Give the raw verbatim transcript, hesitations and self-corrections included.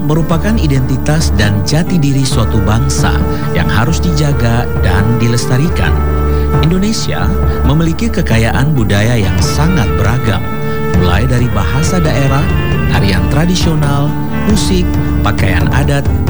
merupakan identitas dan jati diri suatu bangsa yang harus dijaga dan dilestarikan. Indonesia memiliki kekayaan budaya yang sangat beragam, mulai dari bahasa daerah, tarian tradisional, musik, pakaian adat,